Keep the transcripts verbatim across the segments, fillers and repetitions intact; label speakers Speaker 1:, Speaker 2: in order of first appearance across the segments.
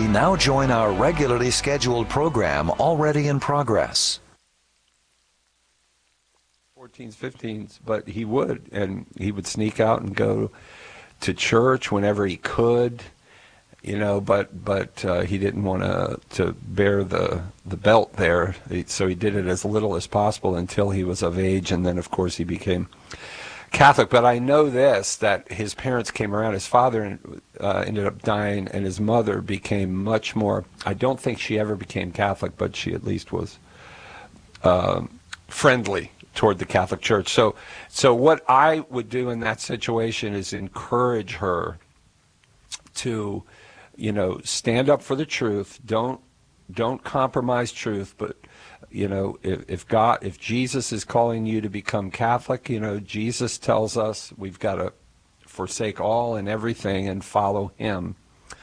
Speaker 1: Now join our regularly scheduled program already in progress.
Speaker 2: fourteens, fifteens, but he would, and he would sneak out and go to church whenever he could, you know, but but uh, he didn't want to to bear the the belt there, so he did it as little as possible until he was of age, and then of course he became Catholic. But I know this, that his parents came around. His father uh, ended up dying, and his mother became much more, I don't think she ever became Catholic, but she at least was uh, friendly toward the Catholic Church. So, so what I would do in that situation is encourage her to, you know, stand up for the truth. Don't don't compromise truth, but you know, if, if God, if Jesus is calling you to become Catholic, you know, Jesus tells us we've got to forsake all and everything and follow him,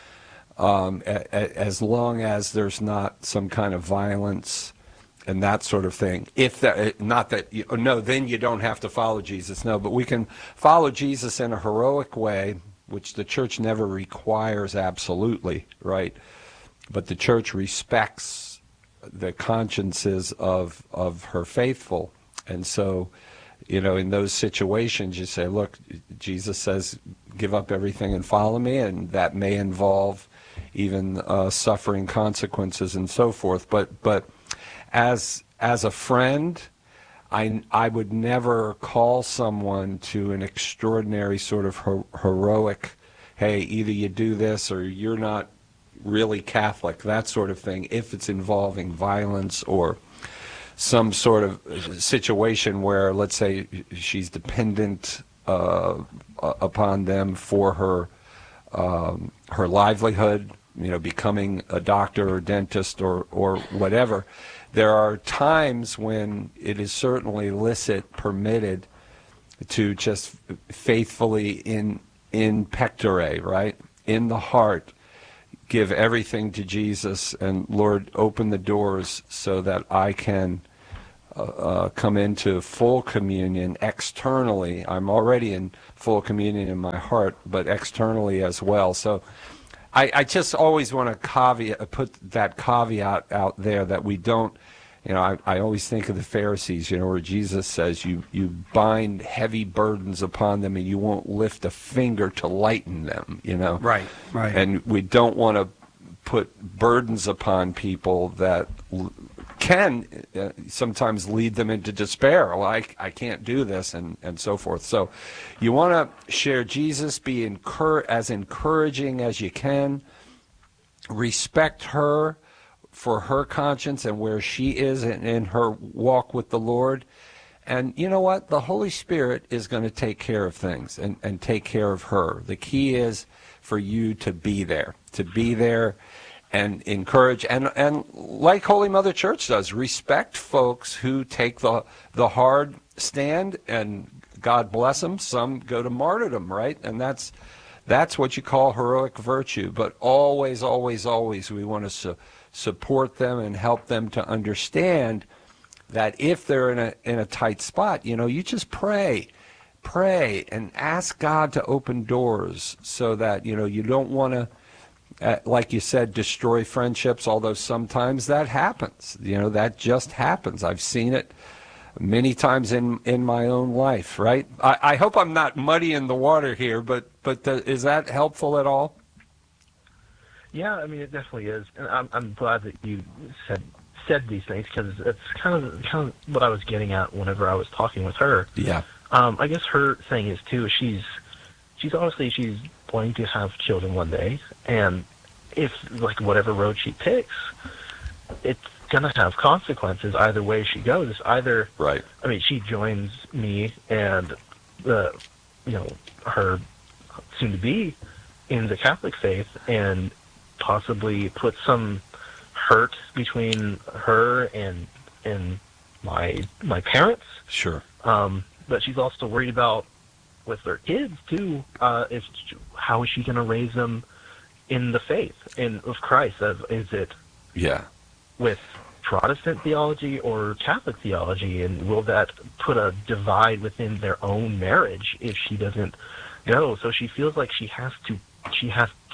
Speaker 2: um, a, a, as long as there's not some kind of violence and that sort of thing. If that, not that, you, no, then you don't have to follow Jesus. No, but we can follow Jesus in a heroic way, which the church never requires absolutely, right? But the church respects the consciences of of her faithful, and so, you know, in those situations you say, look, Jesus says give up everything and follow me, and that may involve even uh, suffering consequences and so forth, but but as as a friend, I I would never call someone to an extraordinary sort of her, heroic, hey, either you do this or you're not really Catholic, that sort of thing, if it's involving violence or some sort of situation where, let's say, she's dependent uh, upon them for her um, her livelihood, you know, becoming a doctor or dentist or, or whatever. There are times when it is certainly licit, permitted to just faithfully in in pectore, right, in the heart, give everything to Jesus, and Lord, open the doors so that I can uh, uh, come into full communion externally. I'm already in full communion in my heart, but externally as well. So I, I just always want to caveat, put that caveat out there that we don't, you know, I, I always think of the Pharisees, you know, where Jesus says you, you bind heavy burdens upon them and you won't lift a finger to lighten them, you know.
Speaker 3: Right, right.
Speaker 2: And we don't want to put burdens upon people that l- can uh, sometimes lead them into despair. Well, I, I can't do this, and, and so forth. So you want to share Jesus, be encour- as encouraging as you can, respect her for her conscience and where she is in, in her walk with the Lord. And you know what? The Holy Spirit is going to take care of things and, and take care of her. The key is for you to be there, to be there and encourage. And, and like Holy Mother Church does, respect folks who take the, the hard stand, and God bless them. Some go to martyrdom, right? And that's, that's what you call heroic virtue. But always, always, always we want to su- support them and help them to understand that if they're in a in a tight spot, you know, you just pray, pray and ask God to open doors so that, you know, you don't want to, uh, like you said, destroy friendships, although sometimes that happens. You know, that just happens. I've seen it many times in, in my own life, right? I, I hope I'm not muddying the water here, but, but the, is that helpful at all?
Speaker 4: Yeah, I mean, it definitely is, and I'm I'm glad that you said said these things, because it's kind of kind of what I was getting at whenever I was talking with her.
Speaker 2: Yeah.
Speaker 4: Um, I guess her thing is too. She's she's obviously she's wanting to have children one day, and if like whatever road she picks, it's gonna have consequences either way she goes. Either
Speaker 2: right.
Speaker 4: I mean, she joins me and the you know her soon to be in the Catholic faith, and possibly put some hurt between her and and my my parents.
Speaker 2: Sure.
Speaker 4: Um, but she's also worried about with her kids too. Uh, if how is she going to raise them in the faith in of Christ? As is it?
Speaker 2: Yeah.
Speaker 4: With Protestant theology or Catholic theology, and will that put a divide within their own marriage if she doesn't go? So she feels like she has to. She has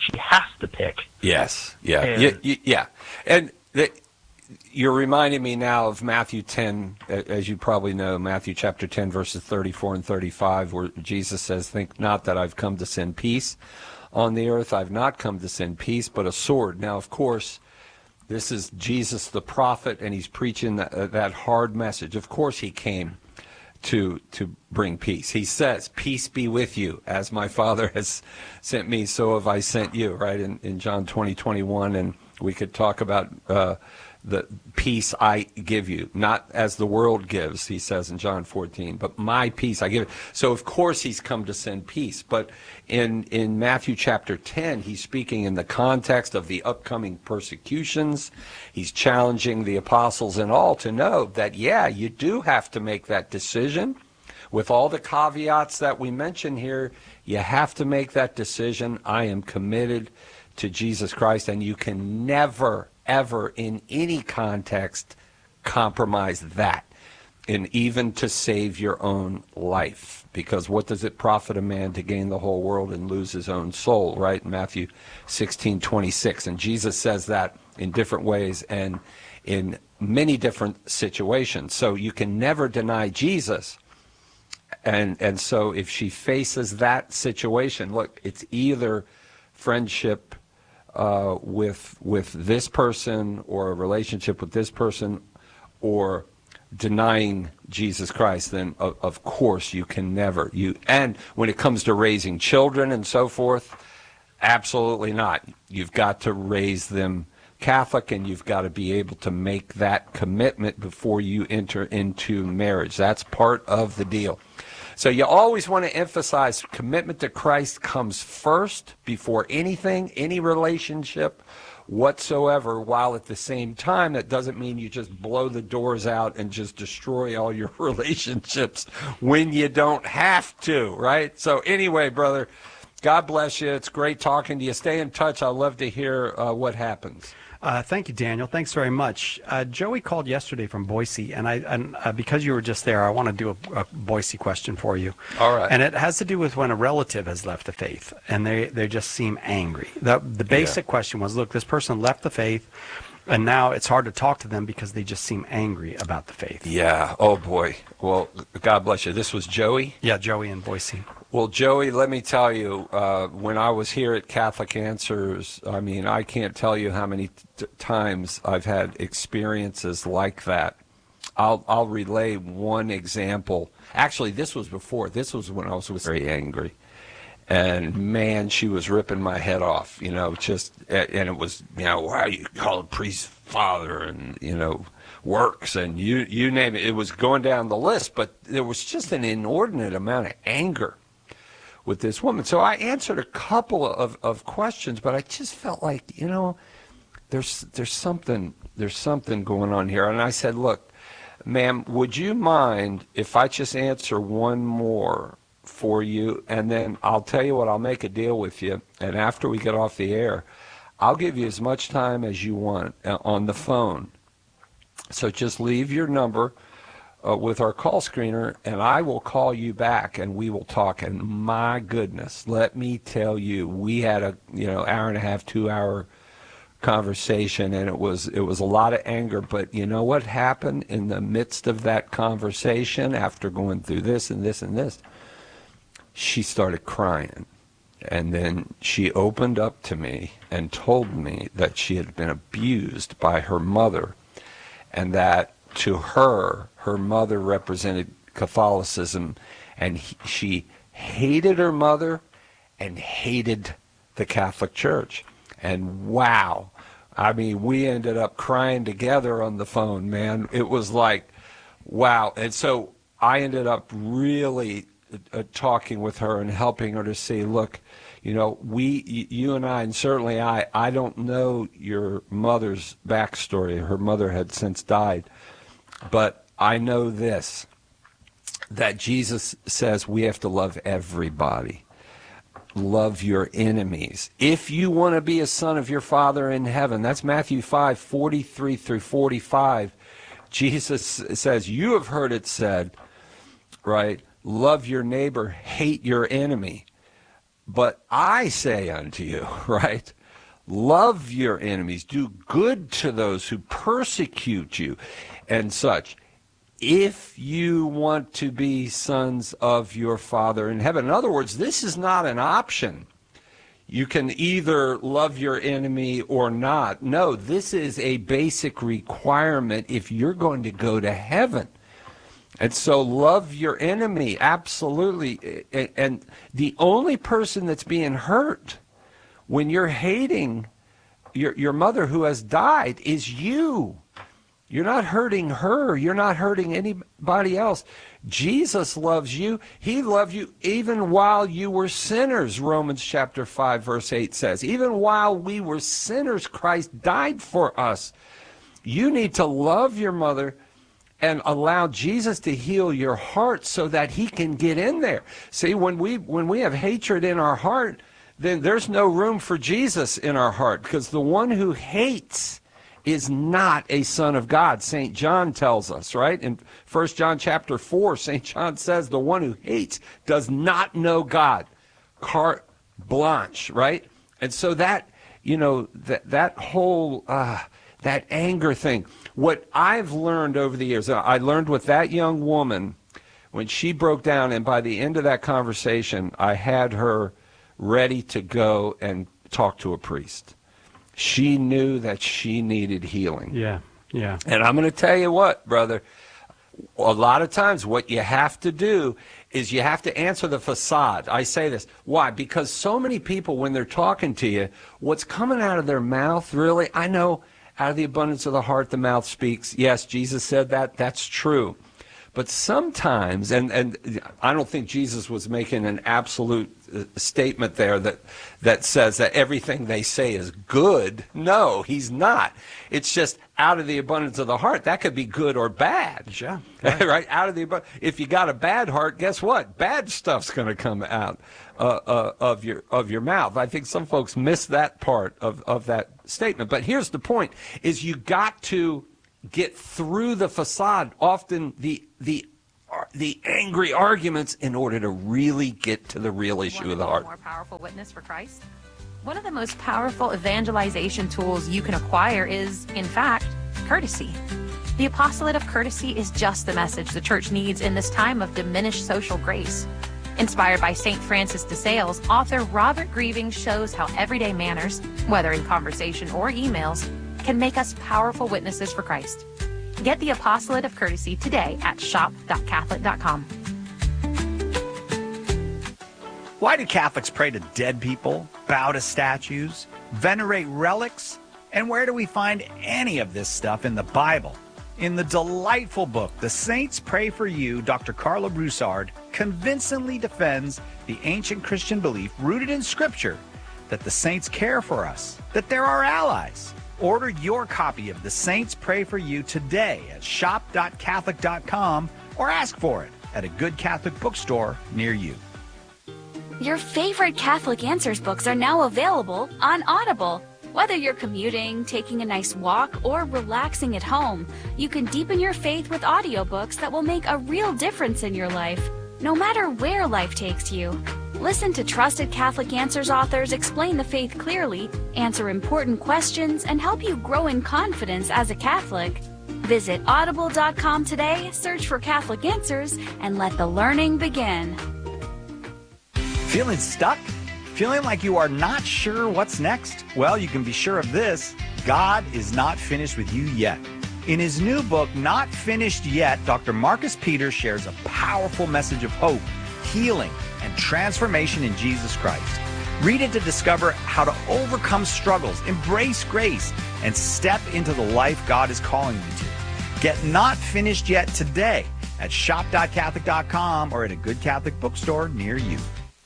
Speaker 4: she has to pick.
Speaker 2: Yes, yeah,
Speaker 4: And,
Speaker 2: yeah, yeah, yeah. And the, you're reminding me now of Matthew ten, as you probably know, Matthew chapter ten, verses thirty-four and thirty-five, where Jesus says, "Think not that I've come to send peace on the earth. I've not come to send peace, but a sword." Now, of course, this is Jesus the prophet, and he's preaching that, that hard message. Of course he came to to bring peace. He says, "Peace be with you. As my Father has sent me, so have I sent you," right, in, in John twenty, twenty-one. And we could talk about uh, the peace I give you, not as the world gives, he says in John fourteen, but my peace I give. So, of course, he's come to send peace. But in, in Matthew chapter ten, he's speaking in the context of the upcoming persecutions. He's challenging the apostles and all to know that, yeah, you do have to make that decision. With all the caveats that we mention here, you have to make that decision. I am committed to Jesus Christ, and you can never, ever, in any context, compromise that, and even to save your own life. Because what does it profit a man to gain the whole world and lose his own soul, right? Matthew sixteen, twenty-six. And Jesus says that in different ways and in many different situations. So you can never deny Jesus. And and so if she faces that situation, look, it's either friendship uh, with with this person or a relationship with this person or denying Jesus Christ, then of, of course you can never. You and when it comes to raising children and so forth, absolutely not. You've got to raise them Catholic, and you've got to be able to make that commitment before you enter into marriage. That's part of the deal. So you always want to emphasize commitment to Christ comes first before anything, any relationship whatsoever, while at the same time, that doesn't mean you just blow the doors out and just destroy all your relationships when you don't have to, right? So anyway, brother, God bless you. It's great talking to you. Stay in touch. I'd love to hear uh, what happens.
Speaker 3: Uh, thank you, Daniel. Thanks very much. Uh, Joey called yesterday from Boise, and I and uh, because you were just there, I want to do a, a Boise question for you.
Speaker 2: All right.
Speaker 3: And it has to do with when a relative has left the faith, and they, they just seem angry. The, the basic yeah. question was, look, this person left the faith, and now it's hard to talk to them because they just seem angry about the faith.
Speaker 2: Yeah. Oh, boy. Well, God bless you. This was Joey?
Speaker 3: Yeah, Joey in Boise.
Speaker 2: Well, Joey, let me tell you, uh, when I was here at Catholic Answers, I mean, I can't tell you how many t- times I've had experiences like that. I'll I'll relay one example. Actually, this was before. This was when I was very angry. And, man, she was ripping my head off, you know, just, and it was, you know, why you call a priest father and, you know, works and you, you name it. It was going down the list, but there was just an inordinate amount of anger with this woman. So I answered a couple of, of questions, but I just felt like, you know, there's there's something there's something going on here. And I said, look, ma'am, would you mind if I just answer one more for you, and then I'll tell you what, I'll make a deal with you, and after we get off the air, I'll give you as much time as you want on the phone. So just leave your number Uh, with our call screener, and I will call you back, and we will talk. And my goodness, let me tell you, we had a you know hour and a half, two hour conversation, and it was it was a lot of anger. But you know what happened in the midst of that conversation? After going through this and this and this, she started crying, and then she opened up to me and told me that she had been abused by her mother, and that to her, her mother represented Catholicism, and he, she hated her mother and hated the Catholic Church. And wow, I mean, we ended up crying together on the phone, man. It was like, wow. And so I ended up really uh, talking with her and helping her to see, look, you know, we, you and I, and certainly I, I don't know your mother's backstory. Her mother had since died. But I know this, that Jesus says we have to love everybody. Love your enemies. If you want to be a son of your Father in heaven, that's Matthew five, forty-three through forty-five. Jesus says, you have heard it said, right, love your neighbor, hate your enemy. but I say unto you, right? Love your enemies, do good to those who persecute you, and such, if you want to be sons of your Father in heaven. In other words, this is not an option. You can either love your enemy or not. No, this is a basic requirement if you're going to go to heaven. And so love your enemy, absolutely. And the only person that's being hurt when you're hating your, your mother who has died is you. You're not hurting her. You're not hurting anybody else. Jesus loves you. He loved you even while you were sinners, Romans chapter five, verse eight says. Even while we were sinners, Christ died for us. You need to love your mother and allow Jesus to heal your heart so that he can get in there. See, when we when we have hatred in our heart, then there's no room for Jesus in our heart, because the one who hates is not a son of God. Saint John tells us, right? In First John chapter four, Saint John says the one who hates does not know God. Carte blanche, right? And so that, you know, that, that whole, uh, that anger thing, what I've learned over the years, I learned with that young woman when she broke down, and by the end of that conversation, I had her ready to go and talk to a priest. She knew that she needed healing.
Speaker 3: Yeah, yeah.
Speaker 2: And I'm going to tell you what, brother, a lot of times what you have to do is you have to answer the facade. I say this. Why? Because so many people, when they're talking to you, what's coming out of their mouth, really, I know out of the abundance of the heart, the mouth speaks. Yes, Jesus said that. That's true. But sometimes, and, and I don't think Jesus was making an absolute statement there that that says that everything they say is good. No, he's not. It's just out of the abundance of the heart. That could be good or bad.
Speaker 3: Yeah.
Speaker 2: Right. right? Out of the abundance. If you got a bad heart, guess what? Bad stuff's going to come out uh, uh, of your of your mouth. I think some folks miss that part of, of that statement. But here's the point, is you got to get through the facade, often the the the angry arguments, in order to really get to the real issue of the heart.
Speaker 5: More powerful witness for Christ? One of the most powerful evangelization tools you can acquire is, in fact, courtesy. The apostolate of courtesy is just the message the church needs in this time of diminished social grace. Inspired by Saint Francis de Sales, author Robert Grieving shows how everyday manners, whether in conversation or emails, can make us powerful witnesses for Christ. Get the Apostolate of Courtesy today at shop dot catholic dot com.
Speaker 6: Why do Catholics pray to dead people, bow to statues, venerate relics? And where do we find any of this stuff in the Bible? In the delightful book, The Saints Pray for You, Doctor Carla Broussard convincingly defends the ancient Christian belief rooted in Scripture that the saints care for us, that they're our allies. Order your copy of The Saints Pray for You today at shop dot catholic dot com or ask for it at a good Catholic bookstore near you.
Speaker 7: Your favorite Catholic Answers books are now available on Audible. Whether you're commuting, taking a nice walk, or relaxing at home, you can deepen your faith with audiobooks that will make a real difference in your life, no matter where life takes you. Listen to trusted Catholic Answers authors explain the faith clearly, answer important questions, and help you grow in confidence as a Catholic. Visit audible dot com today, search for Catholic Answers, and let the learning begin.
Speaker 6: Feeling stuck? Feeling like you are not sure what's next? Well, you can be sure of this. God is not finished with you yet. In his new book, Not Finished Yet, Doctor Marcus Peters shares a powerful message of hope, healing, and transformation in Jesus Christ. Read it to discover how to overcome struggles, embrace grace, and step into the life God is calling you to. Get Not Finished Yet today at shop dot catholic dot com or at a good Catholic bookstore near you.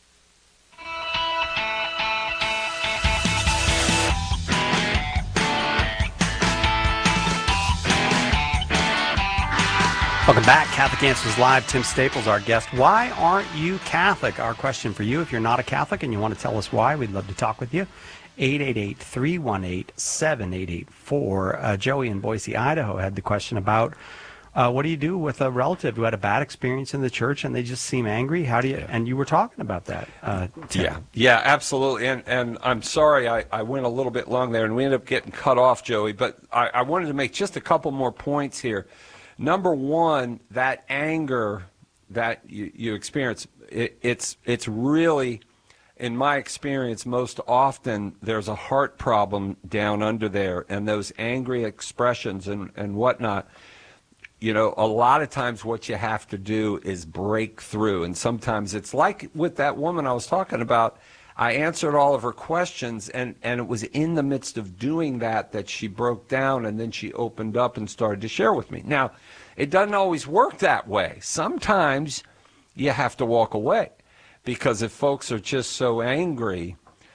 Speaker 3: Welcome back. Catholic Answers Live. Tim Staples, our guest. Why aren't you Catholic? Our question for you. If you're not a Catholic and you want to tell us why, we'd love to talk with you. eight eight eight, three one eight, seven eight eight four. Uh, Joey in Boise, Idaho had the question about Uh, what do you do with a relative who had a bad experience in the church and they just seem angry? How do you? Yeah. And you were talking about that. Uh,
Speaker 2: yeah, yeah, absolutely. And and I'm sorry I, I went a little bit long there, and we ended up getting cut off, Joey. But I, I wanted to make just a couple more points here. Number one, that anger that you, you experience, it, it's it's really, in my experience, most often there's a heart problem down under there, and those angry expressions and, and whatnot, you know, a lot of times what you have to do is break through. And sometimes it's like with that woman I was talking about, I answered all of her questions, and, and it was in the midst of doing that that she broke down, and then she opened up and started to share with me. Now, it doesn't always work that way. Sometimes you have to walk away, because if folks are just so angry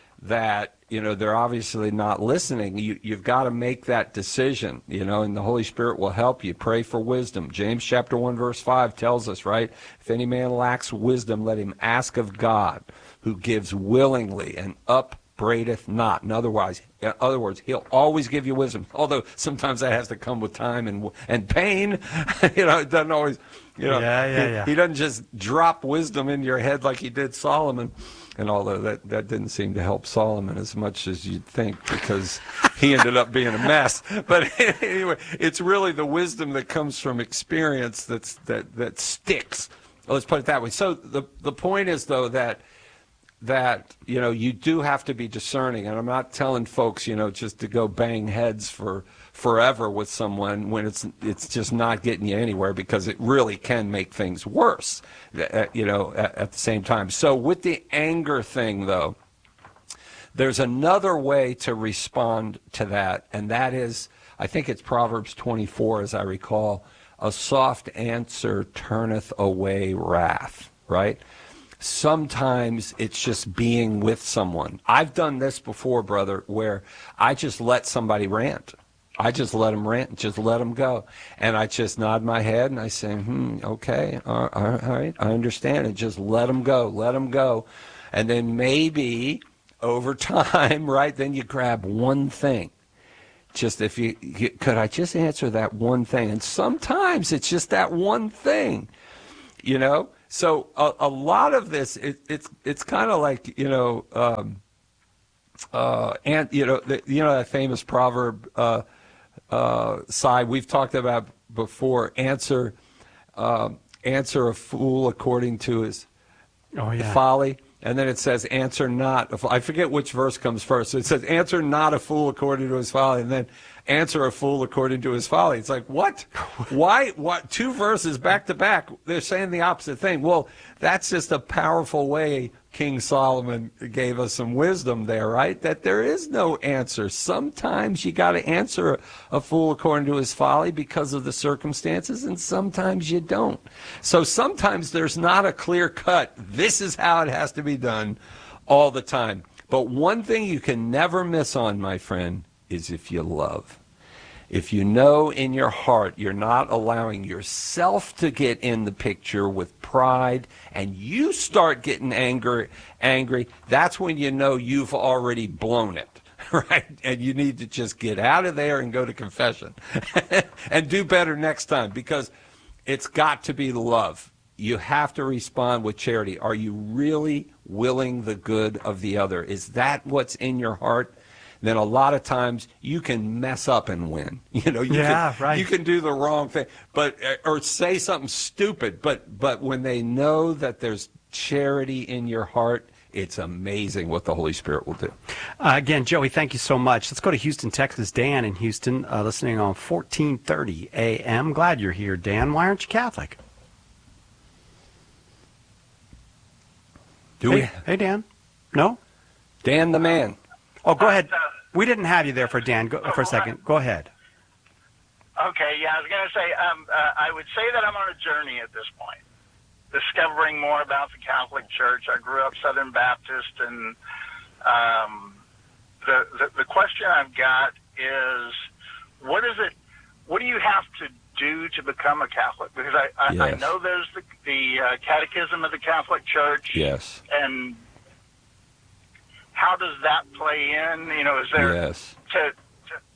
Speaker 2: that, you know, they're obviously not listening, you, you've got to make that decision, you know, and the Holy Spirit will help you. Pray for wisdom. James chapter one, verse five tells us, right, if any man lacks wisdom, let him ask of God, who gives willingly and upbraideth not. In other words, in other words, he'll always give you wisdom, although sometimes that has to come with time and and pain. You know, it doesn't always, you know,
Speaker 3: yeah, yeah,
Speaker 2: he,
Speaker 3: yeah.
Speaker 2: he doesn't just drop wisdom in your head like he did Solomon. And although that, that didn't seem to help Solomon as much as you'd think, because he ended up being a mess. But anyway, it's really the wisdom that comes from experience that's that that sticks. Let's put it that way. So the the point is, though, that that, you know, you do have to be discerning. And I'm not telling folks, you know, just to go bang heads for forever with someone when it's it's just not getting you anywhere, because it really can make things worse, you know, at, at the same time. So with the anger thing, though, there's another way to respond to that, and that is, I think it's Proverbs twenty-four, as I recall, a soft answer turneth away wrath, right? Sometimes it's just being with someone. I've done this before, brother, where I just let somebody rant. I just let them rant, just let them go. And I just nod my head and I say, hmm, okay, all right, I understand. And just let them go, let them go. And then maybe over time, right, then you grab one thing. Just if you, you, could I just answer that one thing? And sometimes it's just that one thing, you know? So a, a lot of this, it, it's it's kind of like, you know, um, uh, and you know, the, you know that famous proverb, uh, uh, Cy, we've talked about before. Answer, um, answer a fool according to his
Speaker 3: oh, yeah.
Speaker 2: folly, and then it says, answer not. A fool. I forget which verse comes first. It says, answer not a fool according to his folly, and then answer a fool according to his folly. It's like, what? Why? What? Two verses back to back, they're saying the opposite thing. Well, that's just a powerful way King Solomon gave us some wisdom there, right? That there is no answer. Sometimes you got to answer a, a fool according to his folly because of the circumstances, and sometimes you don't. So sometimes there's not a clear cut, this is how it has to be done all the time. But one thing you can never miss on, my friend, is if you love. If you know in your heart you're not allowing yourself to get in the picture with pride, and you start getting angry, angry, that's when you know you've already blown it, right? And you need to just get out of there and go to confession and do better next time, because it's got to be love. You have to respond with charity. Are you really willing the good of the other? Is that what's in your heart? Then a lot of times you can mess up and win. You know, you
Speaker 3: yeah,
Speaker 2: can,
Speaker 3: right.
Speaker 2: you can do the wrong thing, but or say something stupid. But but when they know that there's charity in your heart, it's amazing what the Holy Spirit will do.
Speaker 3: Uh, again, Joey, thank you so much. Let's go to Houston, Texas. Dan in Houston, uh, listening on fourteen thirty A M. Glad you're here, Dan. Why aren't you Catholic?
Speaker 2: Do
Speaker 3: hey,
Speaker 2: we?
Speaker 3: Hey, Dan. No?
Speaker 2: Dan the man.
Speaker 3: Oh, go ahead. We didn't have you there for Dan. Go, for a second. Go ahead.
Speaker 8: Okay, yeah, I was going to say, um, uh, I would say that I'm on a journey at this point, discovering more about the Catholic Church. I grew up Southern Baptist, and um, the, the the question I've got is, what is it? What do you have to do to become a Catholic? Because I I,
Speaker 2: yes.
Speaker 8: I know there's the the uh, Catechism of the Catholic Church.
Speaker 2: Yes.
Speaker 8: And how does that play in? You know, is there
Speaker 2: yes.
Speaker 8: to, to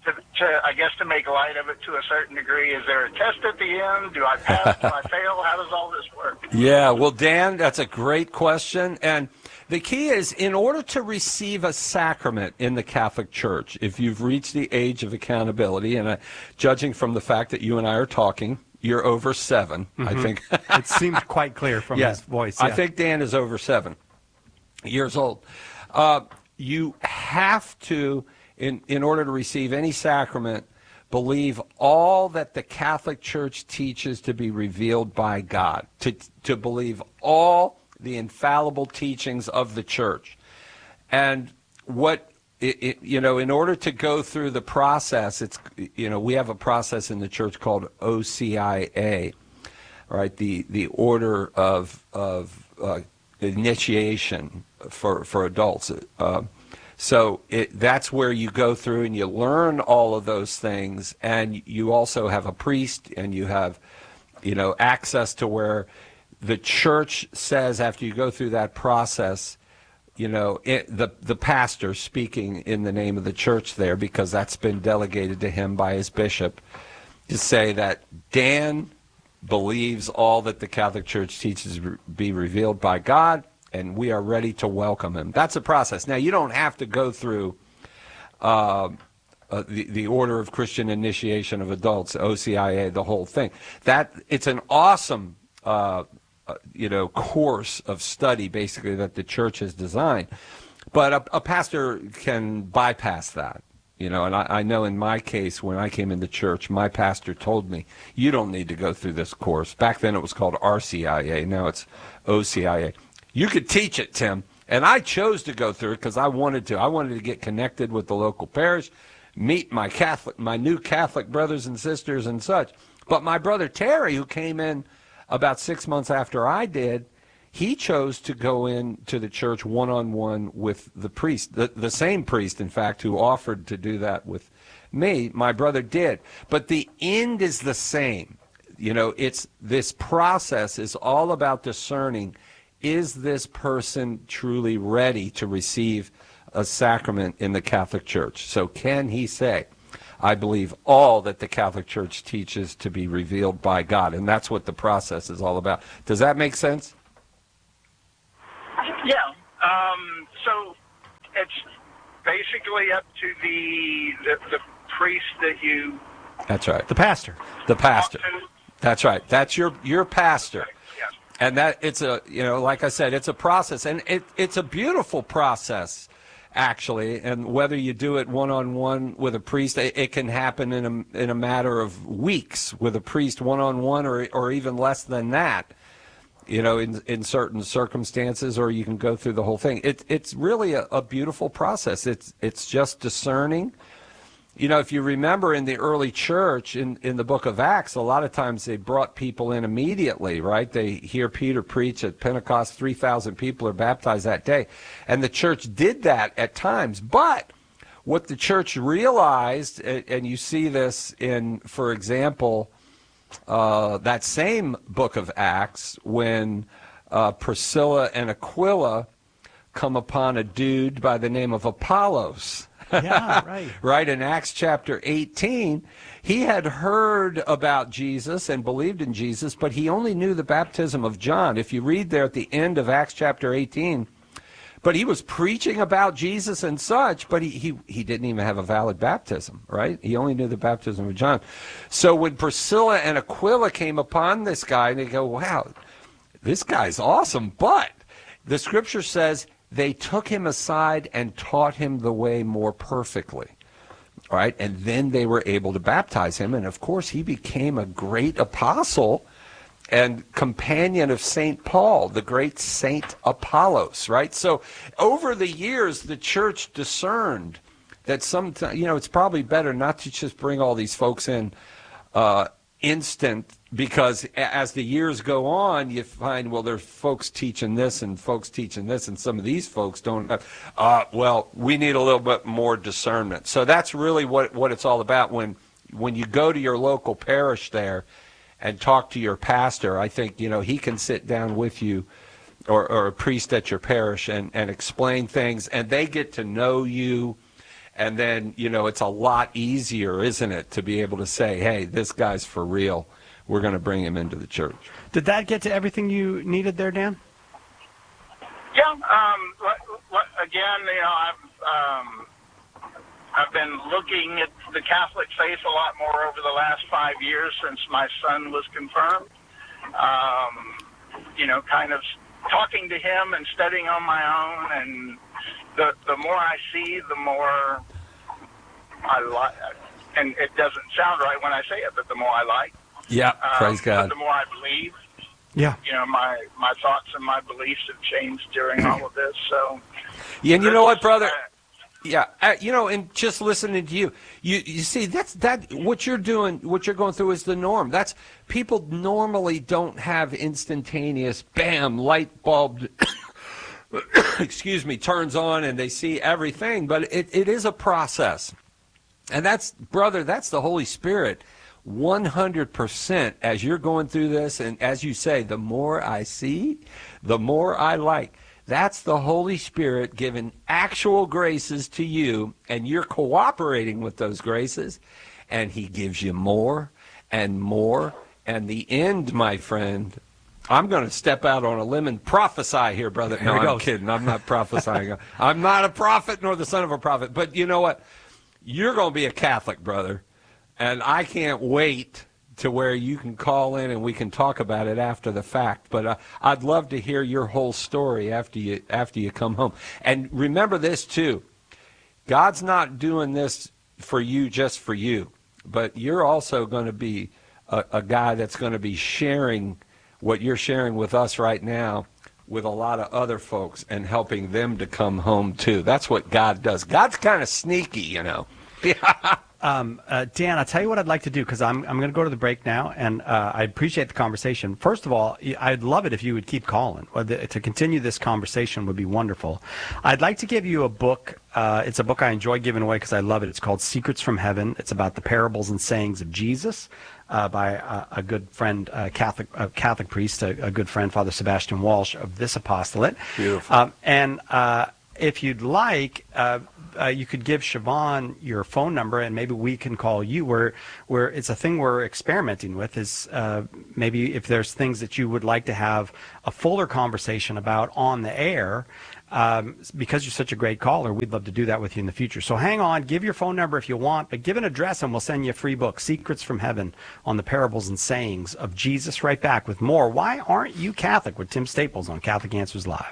Speaker 8: to, to, I guess, to make light of it to a certain degree, is there a test at the end? Do I pass? Do I fail? How does all this work?
Speaker 2: Yeah, well, Dan, that's a great question. And the key is, in order to receive a sacrament in the Catholic Church, if you've reached the age of accountability, and uh, judging from the fact that you and I are talking, you're over seven, mm-hmm. I think.
Speaker 3: It seemed quite clear from
Speaker 2: yeah,
Speaker 3: his voice. Yeah.
Speaker 2: I think Dan is over seven years old. Uh, you have to, in, in order to receive any sacrament, believe all that the Catholic Church teaches to be revealed by God, to, to believe all the infallible teachings of the Church. And what, it, it, you know, in order to go through the process, it's, you know, we have a process in the Church called O C I A, right, the, the order of, of uh, initiation for, for adults. Uh, so it, that's where you go through and you learn all of those things, and you also have a priest, and you have, you know, access to where the Church says after you go through that process, you know, it, the the pastor speaking in the name of the Church there, because that's been delegated to him by his bishop, to say that Dan believes all that the Catholic Church teaches be revealed by God, and we are ready to welcome him. That's a process. Now, you don't have to go through uh, uh, the, the Order of Christian Initiation of Adults, O C I A, the whole thing. That it's an awesome uh, uh, you know, course of study, basically, that the Church has designed. But a, a pastor can bypass that. You know, and I, I know in my case, when I came into church, my pastor told me, you don't need to go through this course. Back then it was called R C I A. Now it's O C I A. You could teach it, Tim. And I chose to go through it because I wanted to. I wanted to get connected with the local parish, meet my Catholic, my new Catholic brothers and sisters and such. But my brother Terry, who came in about six months after I did, he chose to go in to the church one-on-one with the priest, the, the same priest, in fact, who offered to do that with me. My brother did. But the end is the same. You know, it's this process is all about discerning, is this person truly ready to receive a sacrament in the Catholic Church? So can he say, I believe all that the Catholic Church teaches to be revealed by God? And that's what the process is all about. Does that make sense?
Speaker 8: Yeah. Um, so it's basically up to the, the the priest that you.
Speaker 2: That's right.
Speaker 3: The pastor.
Speaker 2: The pastor.
Speaker 8: To.
Speaker 2: That's right. That's your your pastor.
Speaker 8: Okay. Yes.
Speaker 2: And that it's a, you know, like I said, it's a process, and it it's a beautiful process, actually. And whether you do it one on one with a priest, it, it can happen in a in a matter of weeks with a priest one on one, or or even less than that. You know, in in certain circumstances, or you can go through the whole thing. It, it's really a, a beautiful process. It's it's just discerning. You know, if you remember in the early church, in, in the book of Acts, a lot of times they brought people in immediately, right? They hear Peter preach at Pentecost, three thousand people are baptized that day. And the church did that at times. But what the church realized, and you see this in, for example, Uh, that same book of Acts, when uh, Priscilla and Aquila come upon a dude by the name of Apollos.
Speaker 3: Yeah, right.
Speaker 2: Right, in Acts chapter eighteen, he had heard about Jesus and believed in Jesus, but he only knew the baptism of John. If you read there at the end of Acts chapter eighteen, but he was preaching about Jesus and such, but he, he, he didn't even have a valid baptism, right? He only knew the baptism of John. So when Priscilla and Aquila came upon this guy, and they go, wow, this guy's awesome. But the scripture says they took him aside and taught him the way more perfectly, right? And then they were able to baptize him. And, of course, he became a great apostle and companion of Saint Paul, the great Saint Apollos, right? So over the years, the church discerned that sometimes, you know, it's probably better not to just bring all these folks in uh, instant, because as the years go on, you find, well, there's folks teaching this and folks teaching this, and some of these folks don't have, uh, well, we need a little bit more discernment. So that's really what, what it's all about. When, when you go to your local parish there, and talk to your pastor, I think, you know, he can sit down with you, or, or a priest at your parish, and, and explain things, and they get to know you, And then, you know, it's a lot easier, isn't it, to be able to say, hey, this guy's for real. We're going to bring him into the church.
Speaker 3: Did that get to everything you needed there, Dan?
Speaker 8: Yeah. Um, l- l- again, you know, I've um, I've been looking at the Catholic faith a lot more over the last five years since my son was confirmed. Um, you know, kind of talking to him and studying on my own, and the the more I see, the more I like. And it doesn't sound right when I say it, but the more I like.
Speaker 2: Yeah,
Speaker 8: um,
Speaker 2: praise God.
Speaker 8: The more I believe.
Speaker 3: Yeah.
Speaker 8: You know, my, my thoughts and my beliefs have changed during all of this. So.
Speaker 2: Yeah, and you know what, brother? Yeah, uh, you know, and just listening to you, you you see that's that what you're doing, what you're going through is the norm. That's people normally don't have instantaneous, bam, light bulb. excuse me, turns on and they see everything, but it, it is a process. And that's, brother, that's the Holy Spirit, one hundred percent as you're going through this. And as you say, the more I see, the more I like. That's the Holy Spirit giving actual graces to you, and you're cooperating with those graces, and he gives you more and more. And the end, my friend, I'm going to step out on a limb and prophesy here, brother. No, I'm kidding. I'm not prophesying. I'm not a prophet nor the son of a prophet. But you know what? You're going to be a Catholic, brother, and I can't wait to where you can call in and we can talk about it after the fact. But uh, I'd love to hear your whole story after you after you come home. And remember this, too. God's not doing this for you just for you, but you're also going to be a, a guy that's going to be sharing what you're sharing with us right now with a lot of other folks and helping them to come home, too. That's what God does. God's kind of sneaky, you know. Yeah.
Speaker 3: Um, uh, Dan, I'll tell you what I'd like to do, because I'm I'm going to go to the break now, and uh, I appreciate the conversation. First of all, I'd love it if you would keep calling. To continue this conversation would be wonderful. I'd like to give you a book. Uh, it's a book I enjoy giving away because I love it. It's called Secrets from Heaven. It's about the parables and sayings of Jesus uh, by a, a good friend, a Catholic, a Catholic priest, a, a good friend, Father Sebastian Walsh of this apostolate.
Speaker 2: Beautiful.
Speaker 3: Um, and uh, if you'd like... Uh, Uh, you could give Siobhan your phone number, and maybe we can call you. Where, where it's a thing we're experimenting with is uh, maybe if there's things that you would like to have a fuller conversation about on the air, um, because you're such a great caller, we'd love to do that with you in the future. So hang on, give your phone number if you want, but give an address and we'll send you a free book, Secrets from Heaven, on the parables and sayings of Jesus. Right back with more. Why aren't you Catholic? With Tim Staples on Catholic Answers Live.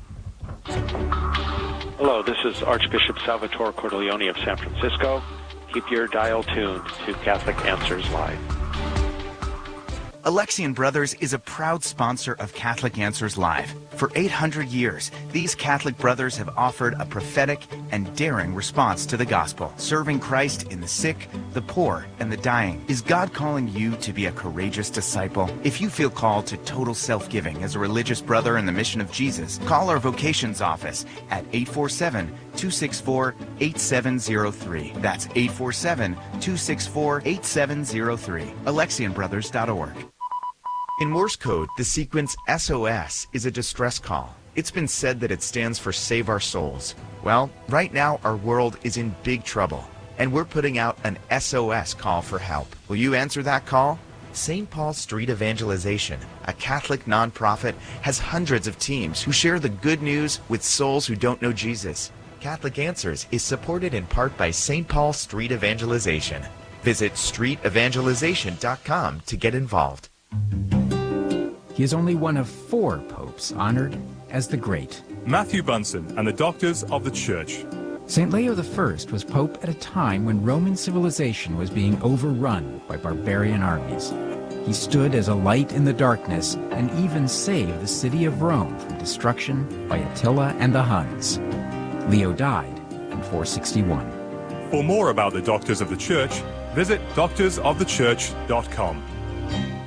Speaker 9: Hello, this is Archbishop Salvatore Cordileone of San Francisco. Keep your dial tuned to Catholic Answers Live.
Speaker 10: Alexian Brothers is a proud sponsor of Catholic Answers Live. For eight hundred years, these Catholic brothers have offered a prophetic and daring response to the gospel, serving Christ in the sick, the poor, and the dying. Is God calling you to be a courageous disciple? If you feel called to total self-giving as a religious brother in the mission of Jesus, call our vocations office at eight four seven, two six four, eight seven zero three. That's eight four seven, two six four, eight seven zero three. Alexian Brothers dot org. In Morse code, the sequence S O S is a distress call. It's been said that it stands for Save Our Souls. Well, right now our world is in big trouble, and we're putting out an S O S call for help. Will you answer that call? Saint Paul Street Evangelization, a Catholic nonprofit, has hundreds of teams who share the good news with souls who don't know Jesus. Catholic Answers is supported in part by Saint Paul Street Evangelization. Visit street evangelization dot com to get involved.
Speaker 11: He is only one of four popes honored as the Great.
Speaker 12: Matthew Bunsen and the Doctors of the Church.
Speaker 11: Saint Leo the First was pope at a time when Roman civilization was being overrun by barbarian armies. He stood as a light in the darkness and even saved the city of Rome from destruction by Attila and the Huns. Leo died in four sixty-one.
Speaker 12: For more about the Doctors of the Church, visit doctors of the church dot com.